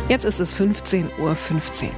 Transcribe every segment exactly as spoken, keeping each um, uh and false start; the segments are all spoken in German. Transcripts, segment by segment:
Jetzt ist es fünfzehn Uhr fünfzehn.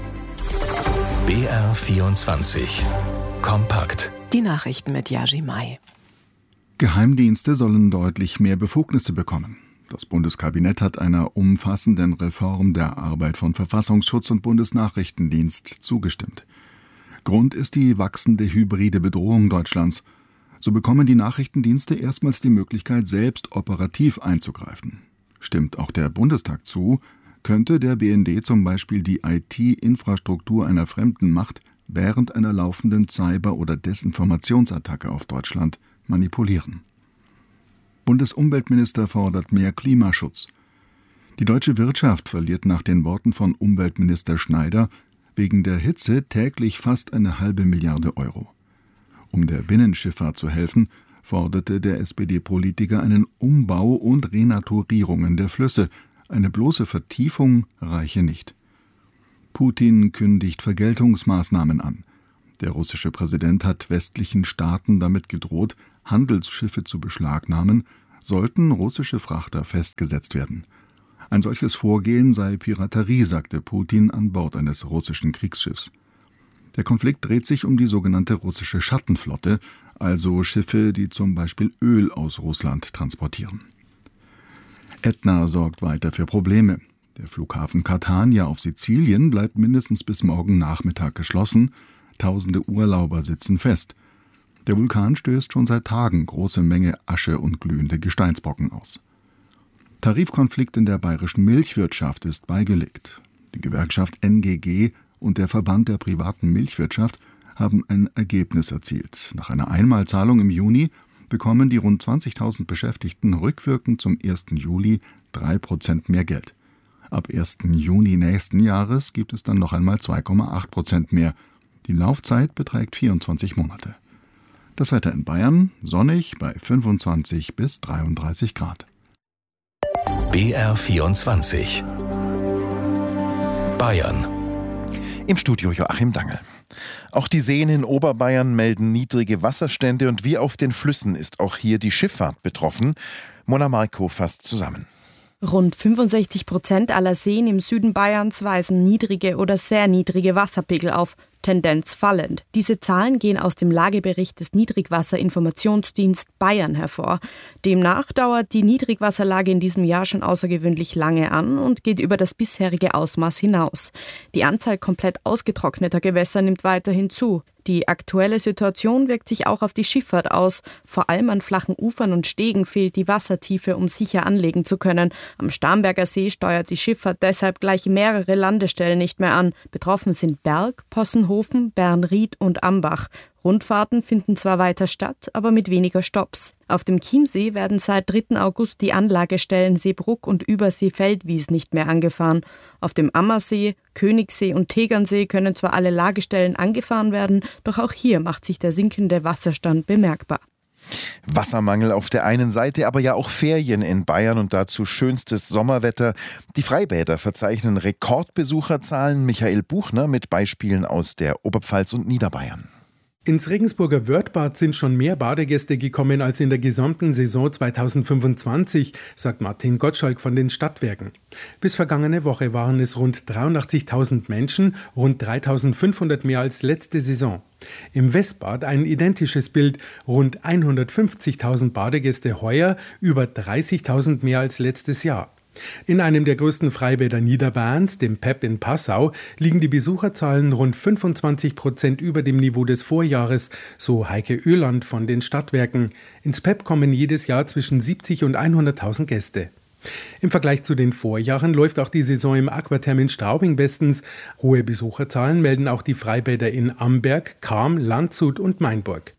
B R vierundzwanzig. Kompakt. Die Nachrichten mit Yaji Mai. Geheimdienste sollen deutlich mehr Befugnisse bekommen. Das Bundeskabinett hat einer umfassenden Reform der Arbeit von Verfassungsschutz und Bundesnachrichtendienst zugestimmt. Grund ist die wachsende hybride Bedrohung Deutschlands. So bekommen die Nachrichtendienste erstmals die Möglichkeit, selbst operativ einzugreifen. Stimmt auch der Bundestag zu, könnte der B N D zum Beispiel die I T-Infrastruktur einer fremden Macht während einer laufenden Cyber- oder Desinformationsattacke auf Deutschland manipulieren. Bundesumweltminister fordert mehr Klimaschutz. Die deutsche Wirtschaft verliert nach den Worten von Umweltminister Schneider wegen der Hitze täglich fast eine halbe Milliarde Euro. Um der Binnenschifffahrt zu helfen, forderte der S P D-Politiker einen Umbau und Renaturierungen der Flüsse. Eine bloße Vertiefung reiche nicht. Putin kündigt Vergeltungsmaßnahmen an. Der russische Präsident hat westlichen Staaten damit gedroht, Handelsschiffe zu beschlagnahmen, sollten russische Frachter festgesetzt werden. Ein solches Vorgehen sei Piraterie, sagte Putin an Bord eines russischen Kriegsschiffs. Der Konflikt dreht sich um die sogenannte russische Schattenflotte, also Schiffe, die zum Beispiel Öl aus Russland transportieren. Ätna sorgt weiter für Probleme. Der Flughafen Catania auf Sizilien bleibt mindestens bis morgen Nachmittag geschlossen. Tausende Urlauber sitzen fest. Der Vulkan stößt schon seit Tagen große Menge Asche und glühende Gesteinsbrocken aus. Tarifkonflikt in der bayerischen Milchwirtschaft ist beigelegt. Die Gewerkschaft N G G und der Verband der privaten Milchwirtschaft haben ein Ergebnis erzielt. Nach einer Einmalzahlung im Juni bekommen die rund zwanzigtausend Beschäftigten rückwirkend zum ersten Juli drei Prozent mehr Geld. Ab ersten Juni nächsten Jahres gibt es dann noch einmal zwei Komma acht Prozent mehr. Die Laufzeit beträgt vierundzwanzig Monate. Das Wetter in Bayern, sonnig bei fünfundzwanzig bis dreiunddreißig Grad. B R vierundzwanzig. Bayern. Im Studio Joachim Dangel. Auch die Seen in Oberbayern melden niedrige Wasserstände und wie auf den Flüssen ist auch hier die Schifffahrt betroffen. Mona Marko fasst zusammen. Rund fünfundsechzig Prozent aller Seen im Süden Bayerns weisen niedrige oder sehr niedrige Wasserpegel auf, Tendenz fallend. Diese Zahlen gehen aus dem Lagebericht des Niedrigwasserinformationsdienst Bayern hervor. Demnach dauert die Niedrigwasserlage in diesem Jahr schon außergewöhnlich lange an und geht über das bisherige Ausmaß hinaus. Die Anzahl komplett ausgetrockneter Gewässer nimmt weiterhin zu. Die aktuelle Situation wirkt sich auch auf die Schifffahrt aus. Vor allem an flachen Ufern und Stegen fehlt die Wassertiefe, um sicher anlegen zu können. Am Starnberger See steuert die Schifffahrt deshalb gleich mehrere Landestellen nicht mehr an. Betroffen sind Berg, Possenhofen, Bernried und Ambach. Rundfahrten finden zwar weiter statt, aber mit weniger Stopps. Auf dem Chiemsee werden seit dritten August die Anlagestellen Seebruck und Übersee-Feldwies nicht mehr angefahren. Auf dem Ammersee, Königssee und Tegernsee können zwar alle Lagestellen angefahren werden, doch auch hier macht sich der sinkende Wasserstand bemerkbar. Wassermangel auf der einen Seite, aber ja auch Ferien in Bayern und dazu schönstes Sommerwetter. Die Freibäder verzeichnen Rekordbesucherzahlen. Michael Buchner mit Beispielen aus der Oberpfalz und Niederbayern. Ins Regensburger Wörthbad sind schon mehr Badegäste gekommen als in der gesamten Saison zweitausendfünfundzwanzig, sagt Martin Gottschalk von den Stadtwerken. Bis vergangene Woche waren es rund dreiundachtzigtausend Menschen, rund dreitausendfünfhundert mehr als letzte Saison. Im Westbad ein identisches Bild, rund hundertfünfzigtausend Badegäste heuer, über dreißigtausend mehr als letztes Jahr. In einem der größten Freibäder Niederbayerns, dem P E P in Passau, liegen die Besucherzahlen rund fünfundzwanzig Prozent über dem Niveau des Vorjahres, so Heike Oehland von den Stadtwerken. Ins P E P kommen jedes Jahr zwischen siebzig und hunderttausend Gäste. Im Vergleich zu den Vorjahren läuft auch die Saison im Aquatherm in Straubing bestens. Hohe Besucherzahlen melden auch die Freibäder in Amberg, Cham, Landshut und Mainburg.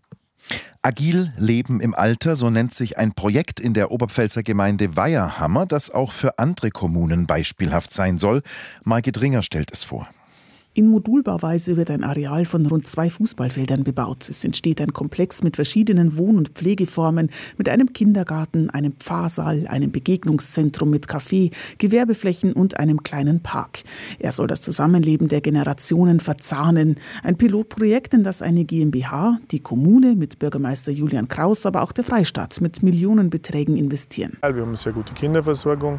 Agil Leben im Alter, so nennt sich ein Projekt in der Oberpfälzer Gemeinde Weiherhammer, das auch für andere Kommunen beispielhaft sein soll. Margit Ringer stellt es vor. In Modulbauweise wird ein Areal von rund zwei Fußballfeldern bebaut. Es entsteht ein Komplex mit verschiedenen Wohn- und Pflegeformen, mit einem Kindergarten, einem Pfarrsaal, einem Begegnungszentrum mit Café, Gewerbeflächen und einem kleinen Park. Er soll das Zusammenleben der Generationen verzahnen. Ein Pilotprojekt, in das eine GmbH, die Kommune mit Bürgermeister Julian Kraus, aber auch der Freistaat mit Millionenbeträgen investieren. Wir haben eine sehr gute Kinderversorgung,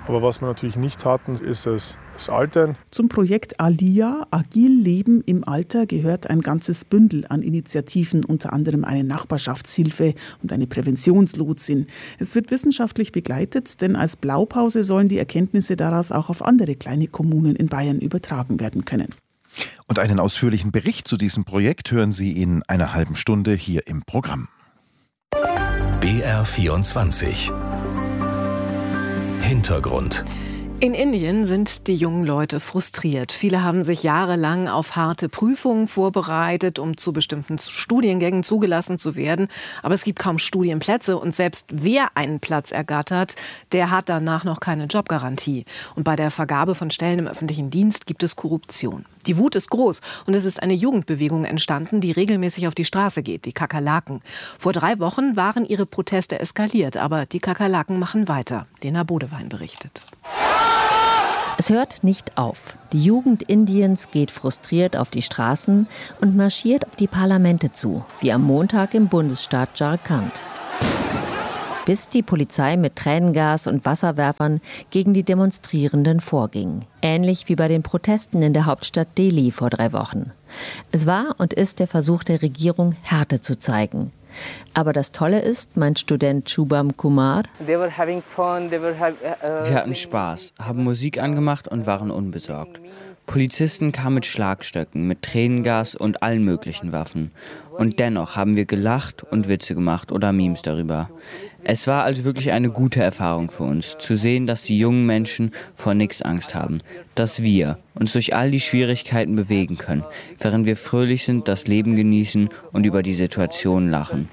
Aber was wir natürlich nicht hatten, ist das, das Altern. Zum Projekt Alia, Agil Leben im Alter, gehört ein ganzes Bündel an Initiativen, unter anderem eine Nachbarschaftshilfe und eine Präventionslotsin. Es wird wissenschaftlich begleitet, denn als Blaupause sollen die Erkenntnisse daraus auch auf andere kleine Kommunen in Bayern übertragen werden können. Und einen ausführlichen Bericht zu diesem Projekt hören Sie in einer halben Stunde hier im Programm. B R vierundzwanzig Hintergrund. In Indien sind die jungen Leute frustriert. Viele haben sich jahrelang auf harte Prüfungen vorbereitet, um zu bestimmten Studiengängen zugelassen zu werden. Aber es gibt kaum Studienplätze und selbst wer einen Platz ergattert, der hat danach noch keine Jobgarantie. Und bei der Vergabe von Stellen im öffentlichen Dienst gibt es Korruption. Die Wut ist groß und es ist eine Jugendbewegung entstanden, die regelmäßig auf die Straße geht, die Kakerlaken. Vor drei Wochen waren ihre Proteste eskaliert, aber die Kakerlaken machen weiter. Lena Bodewein berichtet. Es hört nicht auf. Die Jugend Indiens geht frustriert auf die Straßen und marschiert auf die Parlamente zu, wie am Montag im Bundesstaat Jharkhand. Bis die Polizei mit Tränengas und Wasserwerfern gegen die Demonstrierenden vorging. Ähnlich wie bei den Protesten in der Hauptstadt Delhi vor drei Wochen. Es war und ist der Versuch der Regierung, Härte zu zeigen. Aber das Tolle ist, meint Student Shubham Kumar, wir hatten Spaß, haben Musik angemacht und waren unbesorgt. Polizisten kamen mit Schlagstöcken, mit Tränengas und allen möglichen Waffen. Und dennoch haben wir gelacht und Witze gemacht oder Memes darüber. Es war also wirklich eine gute Erfahrung für uns, zu sehen, dass die jungen Menschen vor nichts Angst haben, dass wir uns durch all die Schwierigkeiten bewegen können, während wir fröhlich sind, das Leben genießen und über die Situation lachen.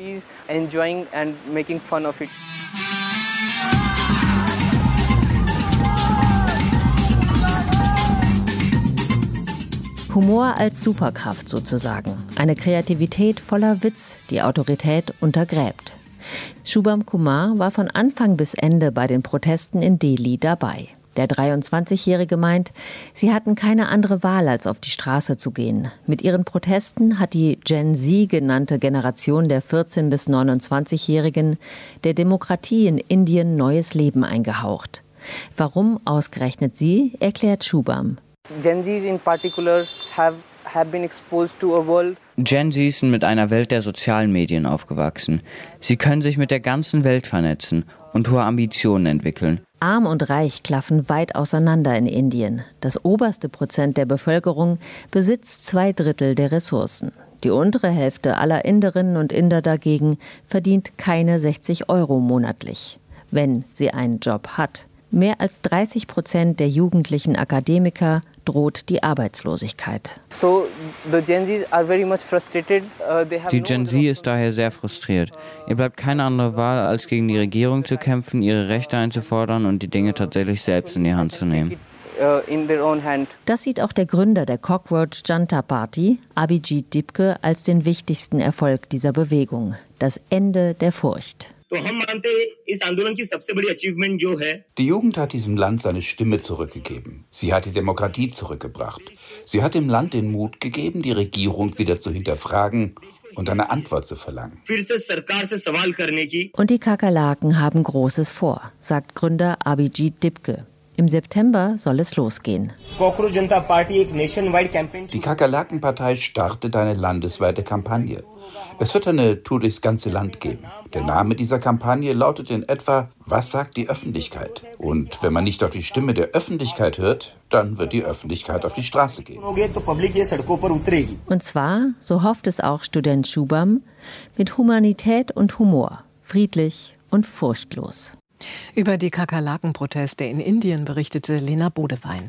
Humor als Superkraft sozusagen. Eine Kreativität voller Witz, die Autorität untergräbt. Shubham Kumar war von Anfang bis Ende bei den Protesten in Delhi dabei. Der dreiundzwanzigjährige meint, sie hatten keine andere Wahl, als auf die Straße zu gehen. Mit ihren Protesten hat die Gen Z genannte Generation der vierzehn- bis neunundzwanzigjährigen der Demokratie in Indien neues Leben eingehaucht. Warum ausgerechnet sie, erklärt Shubham. Gen Zs in particular have, have been exposed to a world. Gen Zs sind mit einer Welt der sozialen Medien aufgewachsen. Sie können sich mit der ganzen Welt vernetzen und hohe Ambitionen entwickeln. Arm und Reich klaffen weit auseinander in Indien. Das oberste Prozent der Bevölkerung besitzt zwei Drittel der Ressourcen. Die untere Hälfte aller Inderinnen und Inder dagegen verdient keine sechzig Euro monatlich, wenn sie einen Job hat. Mehr als dreißig Prozent der jugendlichen Akademiker droht die Arbeitslosigkeit. Die Gen Z ist daher sehr frustriert. Ihr bleibt keine andere Wahl, als gegen die Regierung zu kämpfen, ihre Rechte einzufordern und die Dinge tatsächlich selbst in die Hand zu nehmen. Das sieht auch der Gründer der Cockroach Janta Party, Abhijit Dipke, als den wichtigsten Erfolg dieser Bewegung. Das Ende der Furcht. Die Jugend hat diesem Land seine Stimme zurückgegeben. Sie hat die Demokratie zurückgebracht. Sie hat dem Land den Mut gegeben, die Regierung wieder zu hinterfragen und eine Antwort zu verlangen. Und die Kakerlaken haben Großes vor, sagt Gründer Abhijit Dipke. Im September soll es losgehen. Die Kakerlakenpartei startet eine landesweite Kampagne. Es wird eine Tour durchs ganze Land geben. Der Name dieser Kampagne lautet in etwa, was sagt die Öffentlichkeit? Und wenn man nicht auf die Stimme der Öffentlichkeit hört, dann wird die Öffentlichkeit auf die Straße gehen. Und zwar, so hofft es auch Student Shubham, mit Humanität und Humor, friedlich und furchtlos. Über die Kakerlakenproteste in Indien berichtete Lena Bodewein.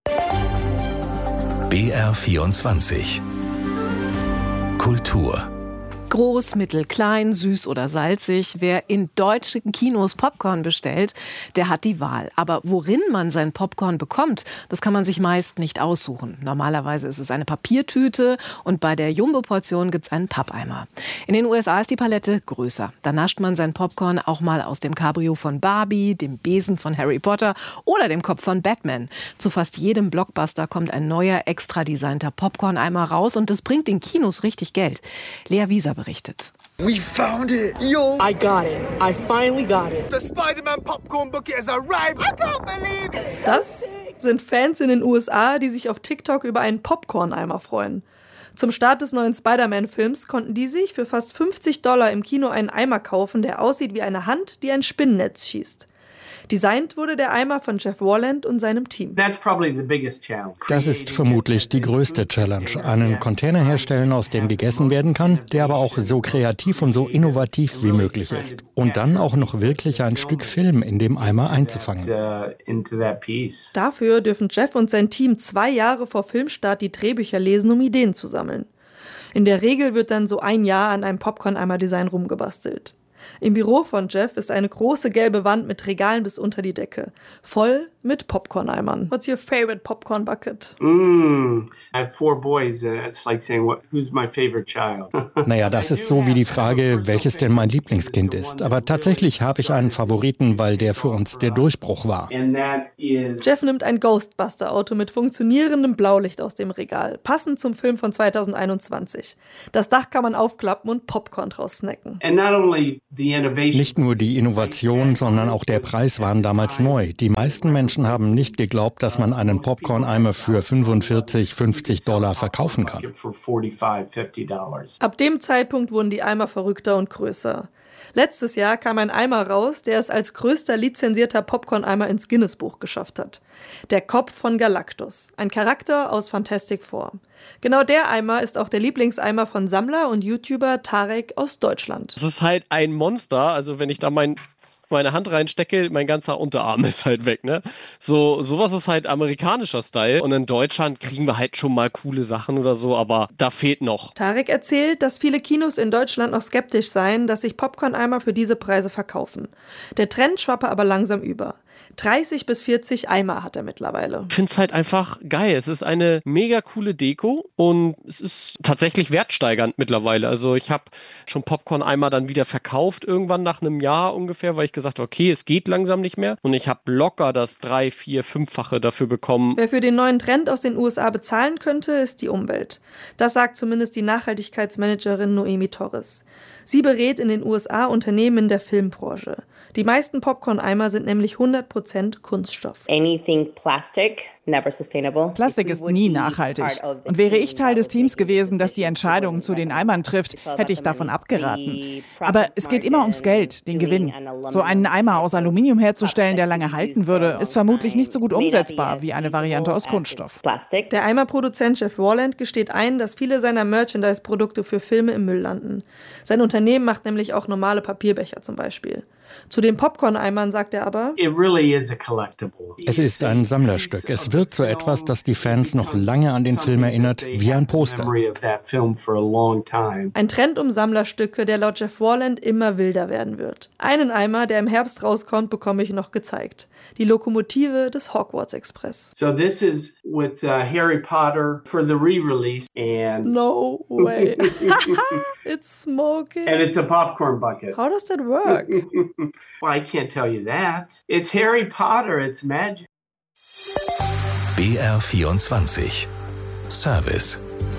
B R vierundzwanzig Kultur. Groß, mittel, klein, süß oder salzig. Wer in deutschen Kinos Popcorn bestellt, der hat die Wahl. Aber worin man sein Popcorn bekommt, das kann man sich meist nicht aussuchen. Normalerweise ist es eine Papiertüte und bei der Jumbo-Portion gibt es einen Pappeimer. In den U S A ist die Palette größer. Da nascht man sein Popcorn auch mal aus dem Cabrio von Barbie, dem Besen von Harry Potter oder dem Kopf von Batman. Zu fast jedem Blockbuster kommt ein neuer, extra designter Popcorn-Eimer raus und das bringt den Kinos richtig Geld. Lea Wieser berichtet. We found it! Yo! I got it. I finally got it. The Spider-Man popcorn bucket has arrived. I can't believe it! Das sind Fans in den U S A, die sich auf TikTok über einen Popcorn-Eimer freuen. Zum Start des neuen Spider-Man-Films konnten die sich für fast fünfzig Dollar im Kino einen Eimer kaufen, der aussieht wie eine Hand, die ein Spinnennetz schießt. Designt wurde der Eimer von Jeff Warland und seinem Team. Das ist vermutlich die größte Challenge. Einen Container herstellen, aus dem gegessen werden kann, der aber auch so kreativ und so innovativ wie möglich ist. Und dann auch noch wirklich ein Stück Film in dem Eimer einzufangen. Dafür dürfen Jeff und sein Team zwei Jahre vor Filmstart die Drehbücher lesen, um Ideen zu sammeln. In der Regel wird dann so ein Jahr an einem Popcorn-Eimer-Design rumgebastelt. Im Büro von Jeff ist eine große gelbe Wand mit Regalen bis unter die Decke, voll mit Popcorn-Eimern. What's your favorite popcorn bucket? Mm, I have four boys. Uh, it's like saying, what, who's my favorite child? Naja, das ist so wie die Frage, welches denn mein Lieblingskind ist. Aber tatsächlich habe ich einen Favoriten, weil der für uns der Durchbruch war. Jeff nimmt ein Ghostbuster-Auto mit funktionierendem Blaulicht aus dem Regal, passend zum Film von zweitausendeinundzwanzig. Das Dach kann man aufklappen und Popcorn draus snacken. And not only Nicht nur die Innovation, sondern auch der Preis waren damals neu. Die meisten Menschen haben nicht geglaubt, dass man einen Popcorn-Eimer für fünfundvierzig, fünfzig Dollar verkaufen kann. Ab dem Zeitpunkt wurden die Eimer verrückter und größer. Letztes Jahr kam ein Eimer raus, der es als größter lizenzierter Popcorn-Eimer ins Guinness-Buch geschafft hat. Der Kopf von Galactus, ein Charakter aus Fantastic Four. Genau der Eimer ist auch der Lieblingseimer von Sammler und YouTuber Tarek aus Deutschland. Das ist halt ein Monster, also wenn ich da mein meine Hand reinstecke, mein ganzer Unterarm ist halt weg, ne? So, sowas ist halt amerikanischer Style. Und in Deutschland kriegen wir halt schon mal coole Sachen oder so, aber da fehlt noch. Tarek erzählt, dass viele Kinos in Deutschland noch skeptisch seien, dass sich Popcorn-Eimer für diese Preise verkaufen. Der Trend schwappe aber langsam über. dreißig bis vierzig Eimer hat er mittlerweile. Ich finde es halt einfach geil. Es ist eine mega coole Deko und es ist tatsächlich wertsteigernd mittlerweile. Also ich habe schon Popcorn-Eimer dann wieder verkauft, irgendwann nach einem Jahr ungefähr, weil ich gesagt habe, okay, es geht langsam nicht mehr. Und ich habe locker das drei, vier, fünffache dafür bekommen. Wer für den neuen Trend aus den U S A bezahlen könnte, ist die Umwelt. Das sagt zumindest die Nachhaltigkeitsmanagerin Noemi Torres. Sie berät in den U S A Unternehmen in der Filmbranche. Die meisten Popcorn-Eimer sind nämlich hundert Prozent Kunststoff. Anything plastic, never sustainable. Plastik ist nie nachhaltig. Und wäre ich Teil des Teams gewesen, das die Entscheidungen zu den Eimern trifft, hätte ich davon abgeraten. Aber es geht immer ums Geld, den Gewinn. So einen Eimer aus Aluminium herzustellen, der lange halten würde, ist vermutlich nicht so gut umsetzbar wie eine Variante aus Kunststoff. Der Eimerproduzent Jeff Warland gesteht ein, dass viele seiner Merchandise-Produkte für Filme im Müll landen. Sein Unternehmen macht nämlich auch normale Papierbecher zum Beispiel. Zu den Popcorn-Eimern sagt er aber, es ist ein Sammlerstück. Es wird zu etwas, das die Fans noch lange an den Film erinnert, wie ein Poster. Ein Trend um Sammlerstücke, der laut Jeff Warland immer wilder werden wird. Einen Eimer, der im Herbst rauskommt, bekomme ich noch gezeigt. Die Lokomotive des Hogwarts Express. So this is with uh, Harry Potter for the re-release and no way. It's smoking. And it's a popcorn bucket. How does that work? Well, I can't tell you that. It's Harry Potter, it's magic. B R vierundzwanzig Service.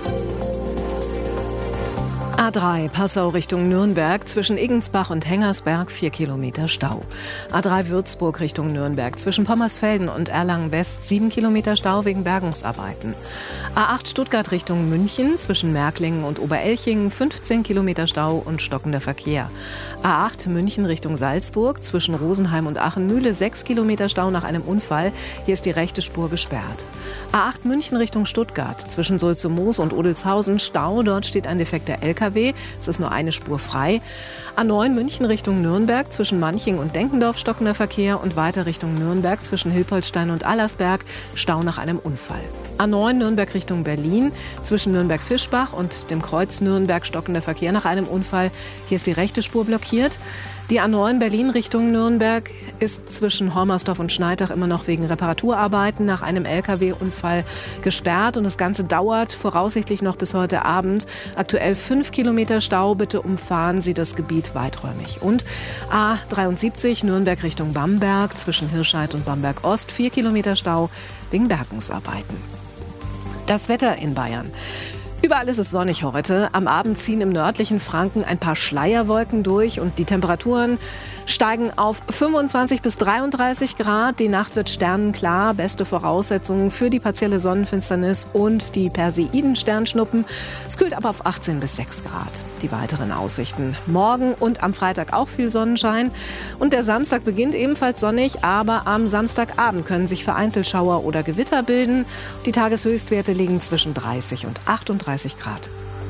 A drei Passau Richtung Nürnberg, zwischen Iggensbach und Hengersberg vier Kilometer Stau. A drei Würzburg Richtung Nürnberg, zwischen Pommersfelden und Erlangen-West sieben Kilometer Stau wegen Bergungsarbeiten. A acht Stuttgart Richtung München, zwischen Märklingen und Oberelchingen fünfzehn Kilometer Stau und stockender Verkehr. A acht München Richtung Salzburg, zwischen Rosenheim und Achenmühle sechs Kilometer Stau nach einem Unfall. Hier ist die rechte Spur gesperrt. A acht München Richtung Stuttgart, zwischen Sulze-Moos und Odelshausen Stau, dort steht ein defekter L K W. Es ist nur eine Spur frei. A neun München Richtung Nürnberg, zwischen Manching und Denkendorf stockender Verkehr und weiter Richtung Nürnberg, zwischen Hilpoltstein und Allersberg Stau nach einem Unfall. A neun Nürnberg Richtung Berlin, zwischen Nürnberg-Fischbach und dem Kreuz Nürnberg stockender Verkehr nach einem Unfall. Hier ist die rechte Spur blockiert. Die A neun Berlin Richtung Nürnberg ist zwischen Hormersdorf und Schneidach immer noch wegen Reparaturarbeiten nach einem L K W-Unfall gesperrt und das Ganze dauert voraussichtlich noch bis heute Abend. Aktuell fünf Kilometer Stau, bitte umfahren Sie das Gebiet weiträumig. Und A dreiundsiebzig Nürnberg Richtung Bamberg, zwischen Hirscheid und Bamberg Ost vier Kilometer Stau wegen Bergungsarbeiten. Das Wetter in Bayern. Überall ist es sonnig heute. Am Abend ziehen im nördlichen Franken ein paar Schleierwolken durch und die Temperaturen steigen auf fünfundzwanzig bis dreiunddreißig Grad. Die Nacht wird sternenklar. Beste Voraussetzungen für die partielle Sonnenfinsternis und die Perseiden-Sternschnuppen. Es kühlt ab auf achtzehn bis sechs Grad. Die weiteren Aussichten. Morgen und am Freitag auch viel Sonnenschein. Und der Samstag beginnt ebenfalls sonnig, aber am Samstagabend können sich vereinzelt Schauer oder Gewitter bilden. Die Tageshöchstwerte liegen zwischen dreißig und achtunddreißig Grad.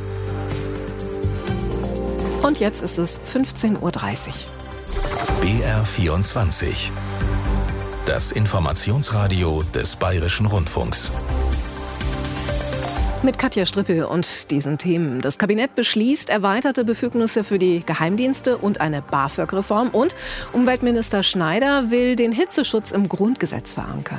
Und jetzt ist es fünfzehn Uhr dreißig. B R vierundzwanzig. Das Informationsradio des Bayerischen Rundfunks. Mit Katja Strippel und diesen Themen. Das Kabinett beschließt erweiterte Befugnisse für die Geheimdienste und eine BAföG-Reform. Und Umweltminister Schneider will den Hitzeschutz im Grundgesetz verankern.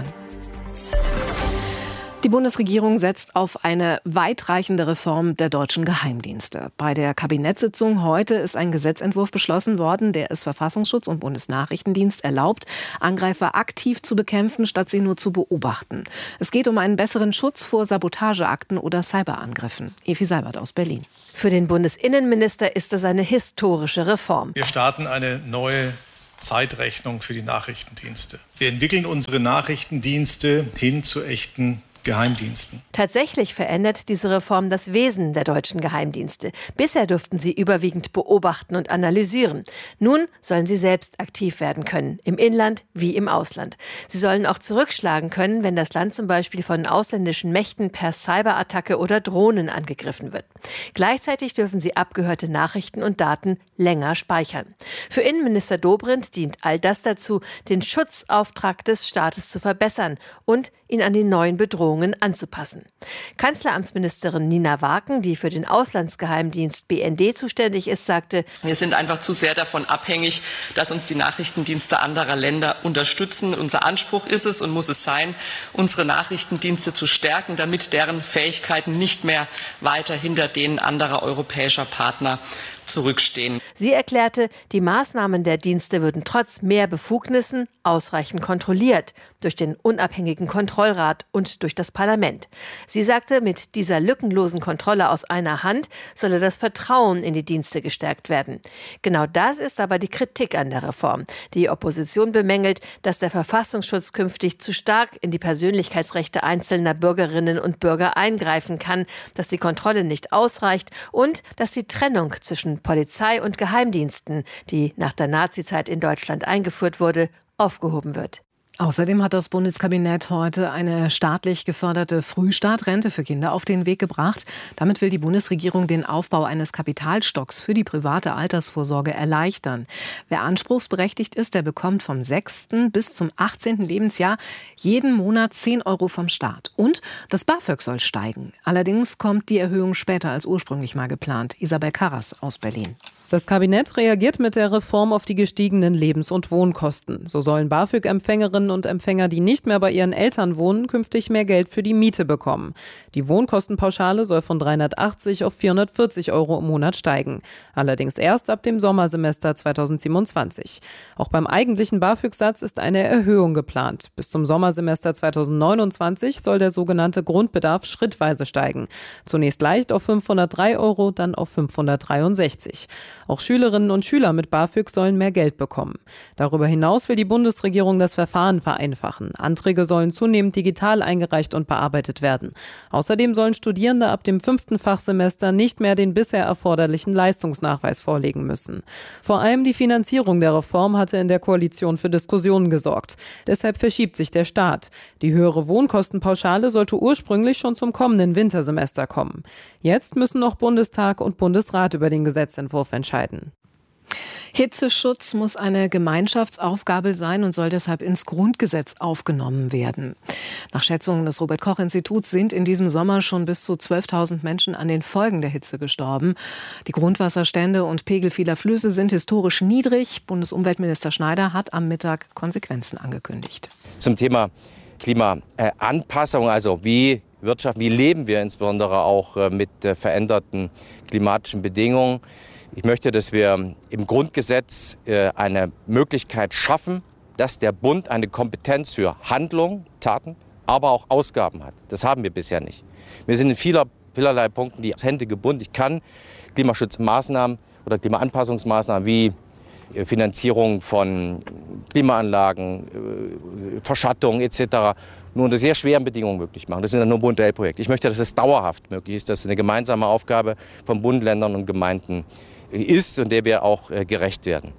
Die Bundesregierung setzt auf eine weitreichende Reform der deutschen Geheimdienste. Bei der Kabinettssitzung heute ist ein Gesetzentwurf beschlossen worden, der es Verfassungsschutz und Bundesnachrichtendienst erlaubt, Angreifer aktiv zu bekämpfen, statt sie nur zu beobachten. Es geht um einen besseren Schutz vor Sabotageakten oder Cyberangriffen. Evi Seibert aus Berlin. Für den Bundesinnenminister ist es eine historische Reform. Wir starten eine neue Zeitrechnung für die Nachrichtendienste. Wir entwickeln unsere Nachrichtendienste hin zu echten Geheimdiensten. Tatsächlich verändert diese Reform das Wesen der deutschen Geheimdienste. Bisher durften sie überwiegend beobachten und analysieren. Nun sollen sie selbst aktiv werden können, im Inland wie im Ausland. Sie sollen auch zurückschlagen können, wenn das Land zum Beispiel von ausländischen Mächten per Cyberattacke oder Drohnen angegriffen wird. Gleichzeitig dürfen sie abgehörte Nachrichten und Daten länger speichern. Für Innenminister Dobrindt dient all das dazu, den Schutzauftrag des Staates zu verbessern und ihn an die neuen Bedrohungen anzupassen. Kanzleramtsministerin Nina Waken, die für den Auslandsgeheimdienst B N D zuständig ist, sagte: Wir sind einfach zu sehr davon abhängig, dass uns die Nachrichtendienste anderer Länder unterstützen. Unser Anspruch ist es und muss es sein, unsere Nachrichtendienste zu stärken, damit deren Fähigkeiten nicht mehr weiter hinter denen anderer europäischer Partner zurückstehen. Sie erklärte, die Maßnahmen der Dienste würden trotz mehr Befugnissen ausreichend kontrolliert durch den unabhängigen Kontrollrat und durch das Parlament. Sie sagte, mit dieser lückenlosen Kontrolle aus einer Hand solle das Vertrauen in die Dienste gestärkt werden. Genau das ist aber die Kritik an der Reform. Die Opposition bemängelt, dass der Verfassungsschutz künftig zu stark in die Persönlichkeitsrechte einzelner Bürgerinnen und Bürger eingreifen kann, dass die Kontrolle nicht ausreicht und dass die Trennung zwischen Polizei und Geheimdiensten, die nach der Nazizeit in Deutschland eingeführt wurde, aufgehoben wird. Außerdem hat das Bundeskabinett heute eine staatlich geförderte Frühstartrente für Kinder auf den Weg gebracht. Damit will die Bundesregierung den Aufbau eines Kapitalstocks für die private Altersvorsorge erleichtern. Wer anspruchsberechtigt ist, der bekommt vom sechsten bis zum achtzehnten Lebensjahr jeden Monat zehn Euro vom Staat. Und das BAföG soll steigen. Allerdings kommt die Erhöhung später als ursprünglich mal geplant. Isabel Karras aus Berlin. Das Kabinett reagiert mit der Reform auf die gestiegenen Lebens- und Wohnkosten. So sollen BAföG-Empfängerinnen und Empfänger, die nicht mehr bei ihren Eltern wohnen, künftig mehr Geld für die Miete bekommen. Die Wohnkostenpauschale soll von dreihundertachtzig auf vierhundertvierzig Euro im Monat steigen. Allerdings erst ab dem Sommersemester zweitausendsiebenundzwanzig. Auch beim eigentlichen BAföG-Satz ist eine Erhöhung geplant. Bis zum Sommersemester zweitausendneunundzwanzig soll der sogenannte Grundbedarf schrittweise steigen. Zunächst leicht auf fünfhundertdrei Euro, dann auf fünfhundertdreiundsechzig. Auch Schülerinnen und Schüler mit BAföG sollen mehr Geld bekommen. Darüber hinaus will die Bundesregierung das Verfahren vereinfachen. Anträge sollen zunehmend digital eingereicht und bearbeitet werden. Außerdem sollen Studierende ab dem fünften Fachsemester nicht mehr den bisher erforderlichen Leistungsnachweis vorlegen müssen. Vor allem die Finanzierung der Reform hatte in der Koalition für Diskussionen gesorgt. Deshalb verschiebt sich der Start. Die höhere Wohnkostenpauschale sollte ursprünglich schon zum kommenden Wintersemester kommen. Jetzt müssen noch Bundestag und Bundesrat über den Gesetzentwurf entscheiden. Hitzeschutz muss eine Gemeinschaftsaufgabe sein und soll deshalb ins Grundgesetz aufgenommen werden. Nach Schätzungen des Robert-Koch-Instituts sind in diesem Sommer schon bis zu zwölftausend Menschen an den Folgen der Hitze gestorben. Die Grundwasserstände und Pegel vieler Flüsse sind historisch niedrig. Bundesumweltminister Schneider hat am Mittag Konsequenzen angekündigt. Zum Thema Klimaanpassung, also wie Wirtschaft, wie leben wir insbesondere auch mit veränderten klimatischen Bedingungen. Ich möchte, dass wir im Grundgesetz eine Möglichkeit schaffen, dass der Bund eine Kompetenz für Handlung, Taten, aber auch Ausgaben hat. Das haben wir bisher nicht. Wir sind in vieler vielerlei Punkten die Hände gebunden. Ich kann Klimaschutzmaßnahmen oder Klimaanpassungsmaßnahmen wie Finanzierung von Klimaanlagen, Verschattung et cetera nur unter sehr schweren Bedingungen möglich machen. Das sind dann nur Bund-L-Projekte. Ich möchte, dass es dauerhaft möglich ist, dass es eine gemeinsame Aufgabe von Bund, Ländern und Gemeinden ist und der wir auch gerecht werden.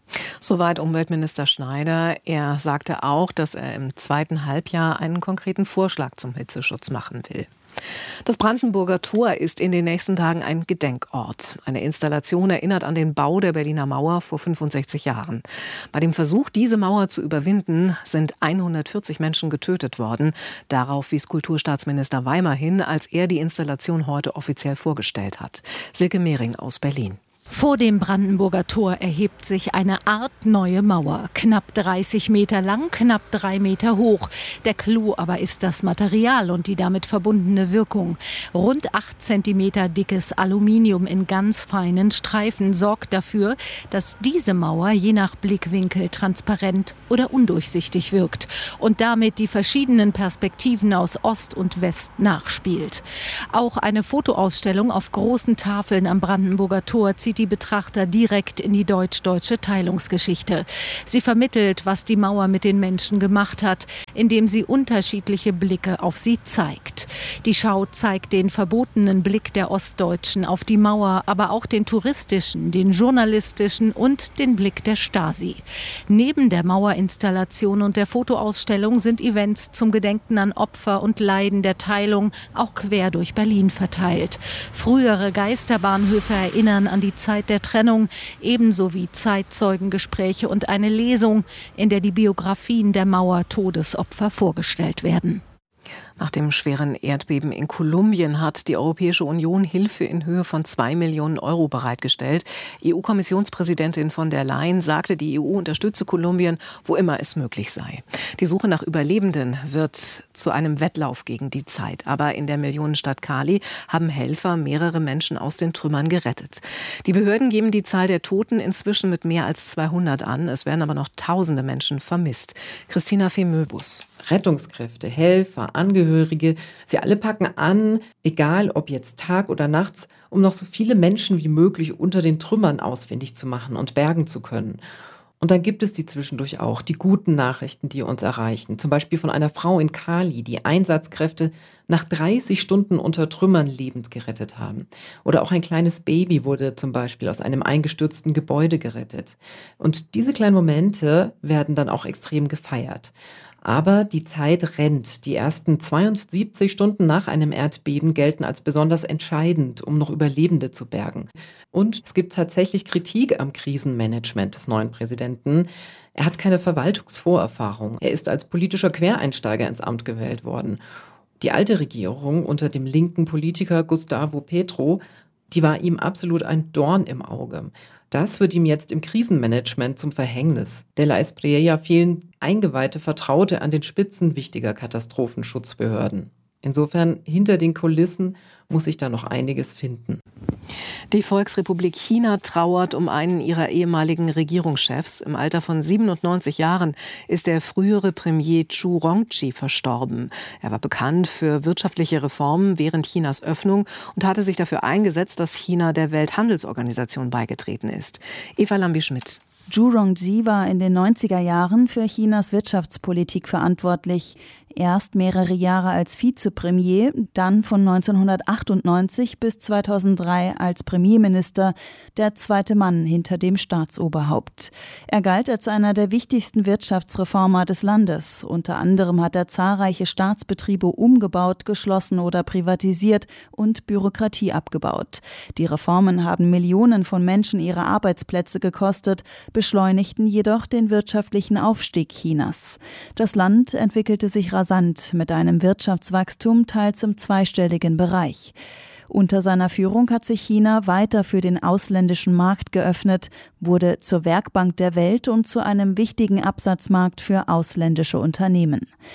Soweit Umweltminister Schneider. Er sagte auch, dass er im zweiten Halbjahr einen konkreten Vorschlag zum Hitzeschutz machen will. Das Brandenburger Tor ist in den nächsten Tagen ein Gedenkort. Eine Installation erinnert an den Bau der Berliner Mauer vor fünfundsechzig Jahren. Bei dem Versuch, diese Mauer zu überwinden, sind hundertvierzig Menschen getötet worden. Darauf wies Kulturstaatsminister Weimar hin, als er die Installation heute offiziell vorgestellt hat. Silke Mehring aus Berlin. Vor dem Brandenburger Tor erhebt sich eine Art neue Mauer. Knapp dreißig Meter lang, knapp drei Meter hoch. Der Clou aber ist das Material und die damit verbundene Wirkung. Rund acht Zentimeter dickes Aluminium in ganz feinen Streifen sorgt dafür, dass diese Mauer je nach Blickwinkel transparent oder undurchsichtig wirkt und damit die verschiedenen Perspektiven aus Ost und West nachspielt. Auch eine Fotoausstellung auf großen Tafeln am Brandenburger Tor zieht die Betrachter direkt in die deutsch-deutsche Teilungsgeschichte. Sie vermittelt, was die Mauer mit den Menschen gemacht hat, indem sie unterschiedliche Blicke auf sie zeigt. Die Schau zeigt den verbotenen Blick der Ostdeutschen auf die Mauer, aber auch den touristischen, den journalistischen und den Blick der Stasi. Neben der Mauerinstallation und der Fotoausstellung sind Events zum Gedenken an Opfer und Leiden der Teilung auch quer durch Berlin verteilt. Frühere Geisterbahnhöfe erinnern an die Zeit der Trennung, ebenso wie Zeitzeugengespräche und eine Lesung, in der die Biografien der Mauer-Todesopfer vorgestellt werden. Nach dem schweren Erdbeben in Kolumbien hat die Europäische Union Hilfe in Höhe von zwei Millionen Euro bereitgestellt. E U-Kommissionspräsidentin von der Leyen sagte, die E U unterstütze Kolumbien, wo immer es möglich sei. Die Suche nach Überlebenden wird zu einem Wettlauf gegen die Zeit. Aber in der Millionenstadt Cali haben Helfer mehrere Menschen aus den Trümmern gerettet. Die Behörden geben die Zahl der Toten inzwischen mit mehr als zweihundert an. Es werden aber noch tausende Menschen vermisst. Christina Femöbus. Rettungskräfte, Helfer, Angehörige, sie alle packen an, egal ob jetzt Tag oder nachts, um noch so viele Menschen wie möglich unter den Trümmern ausfindig zu machen und bergen zu können. Und dann gibt es die zwischendurch auch, die guten Nachrichten, die uns erreichen. Zum Beispiel von einer Frau in Cali, die Einsatzkräfte nach dreißig Stunden unter Trümmern lebend gerettet haben. Oder auch ein kleines Baby wurde zum Beispiel aus einem eingestürzten Gebäude gerettet. Und diese kleinen Momente werden dann auch extrem gefeiert. Aber die Zeit rennt. Die ersten zweiundsiebzig Stunden nach einem Erdbeben gelten als besonders entscheidend, um noch Überlebende zu bergen. Und es gibt tatsächlich Kritik am Krisenmanagement des neuen Präsidenten. Er hat keine Verwaltungsvorerfahrung. Er ist als politischer Quereinsteiger ins Amt gewählt worden. Die alte Regierung unter dem linken Politiker Gustavo Petro, die war ihm absolut ein Dorn im Auge. Das wird ihm jetzt im Krisenmanagement zum Verhängnis. De la Espriella fehlen eingeweihte Vertraute an den Spitzen wichtiger Katastrophenschutzbehörden. Insofern, hinter den Kulissen muss sich da noch einiges finden. Die Volksrepublik China trauert um einen ihrer ehemaligen Regierungschefs. Im Alter von siebenundneunzig Jahren ist der frühere Premier Zhu Rongji verstorben. Er war bekannt für wirtschaftliche Reformen während Chinas Öffnung und hatte sich dafür eingesetzt, dass China der Welthandelsorganisation beigetreten ist. Eva Lambi-Schmidt. Zhu Rongji war in den neunziger Jahren für Chinas Wirtschaftspolitik verantwortlich. Erst mehrere Jahre als Vizepremier, dann von neunzehnhundertachtundneunzig bis zweitausenddrei als Premierminister, der zweite Mann hinter dem Staatsoberhaupt. Er galt als einer der wichtigsten Wirtschaftsreformer des Landes. Unter anderem hat er zahlreiche Staatsbetriebe umgebaut, geschlossen oder privatisiert und Bürokratie abgebaut. Die Reformen haben Millionen von Menschen ihre Arbeitsplätze gekostet, beschleunigten jedoch den wirtschaftlichen Aufstieg Chinas. Das Land entwickelte sich rasant mit einem Wirtschaftswachstum teils im zweistelligen Bereich. Unter seiner Führung hat sich China weiter für den ausländischen Markt geöffnet, wurde zur Werkbank der Welt und zu einem wichtigen Absatzmarkt für ausländische Unternehmen.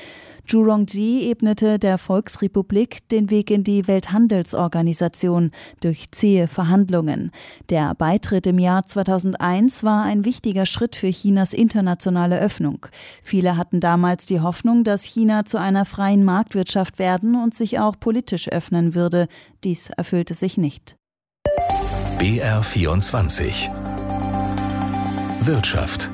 Zhu Rongji ebnete der Volksrepublik den Weg in die Welthandelsorganisation durch zähe Verhandlungen. Der Beitritt im Jahr zweitausendeins war ein wichtiger Schritt für Chinas internationale Öffnung. Viele hatten damals die Hoffnung, dass China zu einer freien Marktwirtschaft werden und sich auch politisch öffnen würde. Dies erfüllte sich nicht. B R vierundzwanzig Wirtschaft.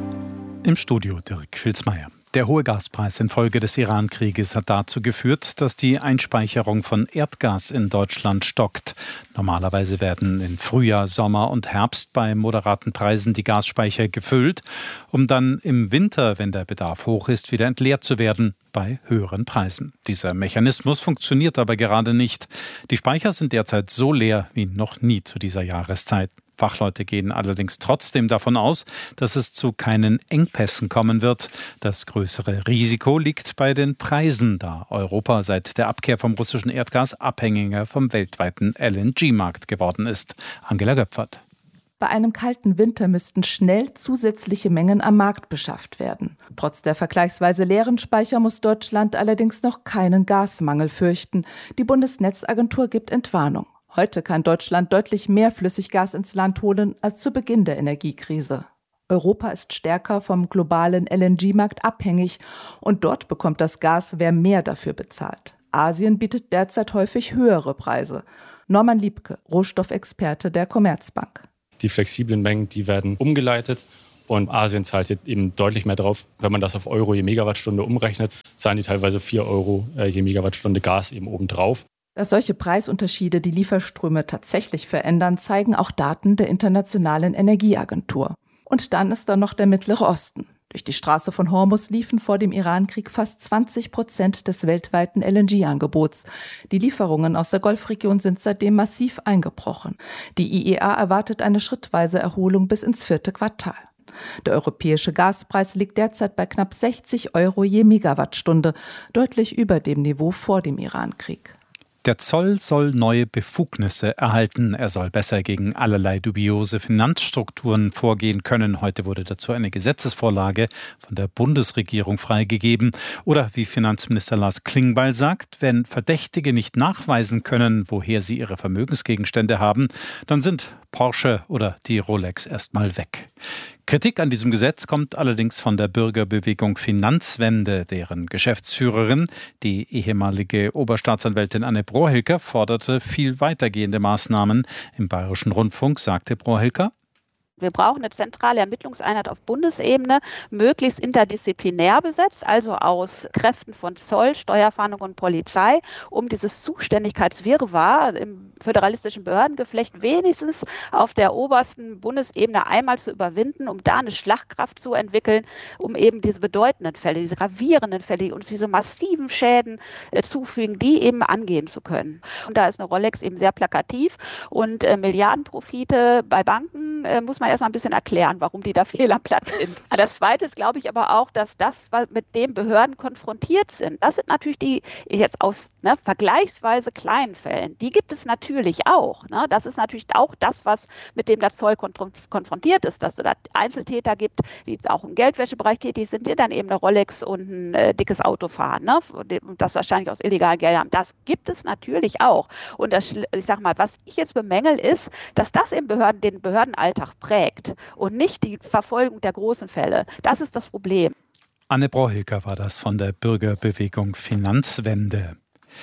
Im Studio Dirk Filzmeier. Der hohe Gaspreis infolge des Iran-Krieges hat dazu geführt, dass die Einspeicherung von Erdgas in Deutschland stockt. Normalerweise werden in Frühjahr, Sommer und Herbst bei moderaten Preisen die Gasspeicher gefüllt, um dann im Winter, wenn der Bedarf hoch ist, wieder entleert zu werden bei höheren Preisen. Dieser Mechanismus funktioniert aber gerade nicht. Die Speicher sind derzeit so leer wie noch nie zu dieser Jahreszeit. Fachleute gehen allerdings trotzdem davon aus, dass es zu keinen Engpässen kommen wird. Das größere Risiko liegt bei den Preisen, da Europa seit der Abkehr vom russischen Erdgas abhängiger vom weltweiten L N G-Markt geworden ist. Angela Göpfert. Bei einem kalten Winter müssten schnell zusätzliche Mengen am Markt beschafft werden. Trotz der vergleichsweise leeren Speicher muss Deutschland allerdings noch keinen Gasmangel fürchten. Die Bundesnetzagentur gibt Entwarnung. Heute kann Deutschland deutlich mehr Flüssiggas ins Land holen als zu Beginn der Energiekrise. Europa ist stärker vom globalen L N G-Markt abhängig und dort bekommt das Gas, wer mehr dafür bezahlt. Asien bietet derzeit häufig höhere Preise. Norman Liebke, Rohstoffexperte der Commerzbank. Die flexiblen Mengen, die werden umgeleitet und Asien zahlt jetzt eben deutlich mehr drauf. Wenn man das auf Euro je Megawattstunde umrechnet, zahlen die teilweise vier Euro je Megawattstunde Gas eben obendrauf. Dass solche Preisunterschiede die Lieferströme tatsächlich verändern, zeigen auch Daten der Internationalen Energieagentur. Und dann ist da noch der Mittlere Osten. Durch die Straße von Hormuz liefen vor dem Irankrieg fast zwanzig Prozent des weltweiten L N G-Angebots. Die Lieferungen aus der Golfregion sind seitdem massiv eingebrochen. Die I E A erwartet eine schrittweise Erholung bis ins vierte Quartal. Der europäische Gaspreis liegt derzeit bei knapp sechzig Euro je Megawattstunde, deutlich über dem Niveau vor dem Irankrieg. Der Zoll soll neue Befugnisse erhalten. Er soll besser gegen allerlei dubiose Finanzstrukturen vorgehen können. Heute wurde dazu eine Gesetzesvorlage von der Bundesregierung freigegeben. Oder wie Finanzminister Lars Klingbeil sagt, wenn Verdächtige nicht nachweisen können, woher sie ihre Vermögensgegenstände haben, dann sind Porsche oder die Rolex erstmal weg. Kritik an diesem Gesetz kommt allerdings von der Bürgerbewegung Finanzwende, deren Geschäftsführerin, die ehemalige Oberstaatsanwältin Anne Brohilker, forderte viel weitergehende Maßnahmen. Im Bayerischen Rundfunk sagte Brohilker: Wir brauchen eine zentrale Ermittlungseinheit auf Bundesebene, möglichst interdisziplinär besetzt, also aus Kräften von Zoll, Steuerfahndung und Polizei, um dieses Zuständigkeitswirrwarr im föderalistischen Behördengeflecht wenigstens auf der obersten Bundesebene einmal zu überwinden, um da eine Schlagkraft zu entwickeln, um eben diese bedeutenden Fälle, diese gravierenden Fälle, die uns diese massiven Schäden äh, zufügen, die eben angehen zu können. Und da ist eine Rolex eben sehr plakativ und äh, Milliardenprofite bei Banken äh, muss man erstmal ein bisschen erklären, warum die da fehl am Platz sind. Das Zweite ist, glaube ich, aber auch, dass das, was mit dem Behörden konfrontiert sind, das sind natürlich die jetzt aus ne, vergleichsweise kleinen Fällen, die gibt es natürlich auch. Ne? Das ist natürlich auch das, was mit dem der Zoll konf- konfrontiert ist, dass es da Einzeltäter gibt, die auch im Geldwäschebereich tätig sind, die dann eben eine Rolex und ein äh, dickes Auto fahren, ne? Und das wahrscheinlich aus illegalen Geldern haben. Das gibt es natürlich auch. Und das, ich sag mal, was ich jetzt bemängel ist, dass das im Behörden, den Behördenalltag prägt und nicht die Verfolgung der großen Fälle. Das ist das Problem. Anne Brohilker war das von der Bürgerbewegung Finanzwende.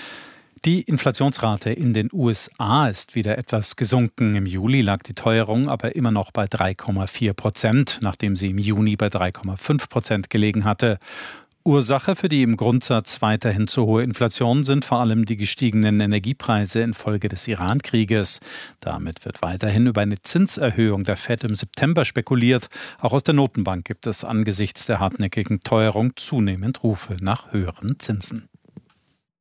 Die Inflationsrate in den U S A ist wieder etwas gesunken. Im Juli lag die Teuerung aber immer noch bei drei Komma vier Prozent, nachdem sie im Juni bei drei Komma fünf Prozent gelegen hatte. Ursache für die im Grundsatz weiterhin zu hohe Inflation sind vor allem die gestiegenen Energiepreise infolge des Iran-Krieges. Damit wird weiterhin über eine Zinserhöhung der Fed im September spekuliert. Auch aus der Notenbank gibt es angesichts der hartnäckigen Teuerung zunehmend Rufe nach höheren Zinsen.